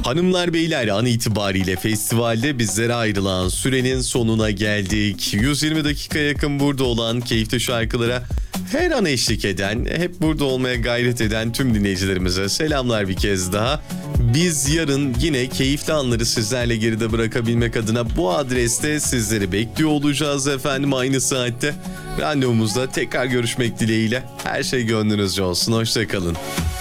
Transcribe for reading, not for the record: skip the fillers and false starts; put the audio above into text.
Hanımlar beyler, an itibariyle festivalde bizlere ayrılan sürenin sonuna geldik. 120 dakika yakın burada olan, keyifli şarkılara her an eşlik eden, hep burada olmaya gayret eden tüm dinleyicilerimize selamlar bir kez daha. Biz yarın yine keyifli anları sizlerle geride bırakabilmek adına bu adreste sizleri bekliyor olacağız efendim, aynı saatte. Randevumuzda tekrar görüşmek dileğiyle. Her şey gönlünüzce olsun. Hoşça kalın.